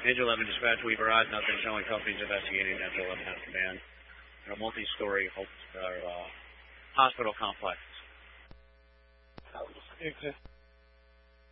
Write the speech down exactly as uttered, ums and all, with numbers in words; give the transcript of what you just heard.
Angel eleven dispatch, Weaver Odd, nothing showing companies investigating Angel eleven has command in a multi-story uh, hospital complex. Okay.